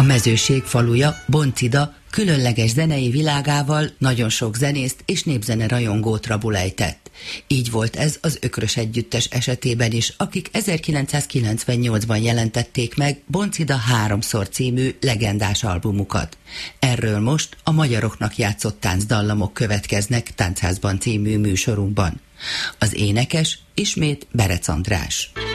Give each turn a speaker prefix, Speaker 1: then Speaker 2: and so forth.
Speaker 1: mezőség faluja, Boncida különleges zenei világával nagyon sok zenészt és népzene rajongót rabul ejtett. Így volt ez az Ökrös Együttes esetében is, akik 1998-ban jelentették meg Boncida 3-szor című legendás albumukat. Erről most a magyaroknak játszott táncdallamok következnek Táncházban című műsorunkban. Az énekes ismét Berec András.